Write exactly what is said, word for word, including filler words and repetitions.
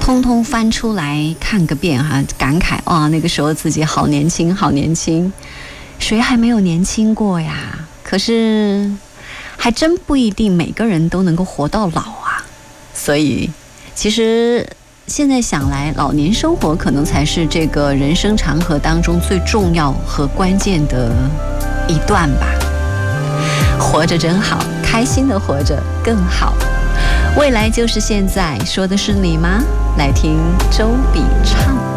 通通翻出来看个遍哈，感慨哇，那个时候自己好年轻，好年轻，谁还没有年轻过呀？可是还真不一定每个人都能够活到老啊。所以其实现在想来，老年生活可能才是这个人生长河当中最重要和关键的一段吧。活着真好，开心的活着更好。未来就是现在，说的是你吗？来听周笔畅。